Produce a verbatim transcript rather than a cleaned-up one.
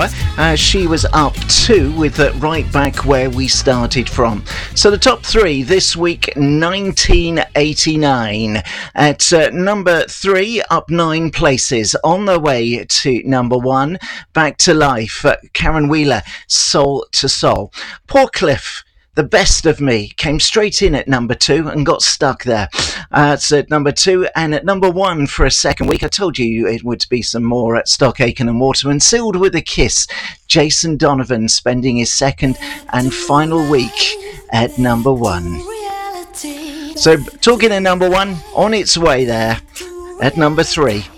Wheeler. Uh, she was up two with uh, right back where we started from. So the top three this week, nineteen eighty-nine. At uh, number three, up nine places. On the way to number one, Back to Life. Uh, Karen Wheeler, Soul to Soul. Portcliffe, The Best of Me, came straight in at number two and got stuck there. Uh, it's at number two, and at number one for a second week. I told you it would be some more at Stock Aitken and Waterman. Sealed with a Kiss, Jason Donovan spending his second and final week at number one. So talking at number one, on its way there at number three.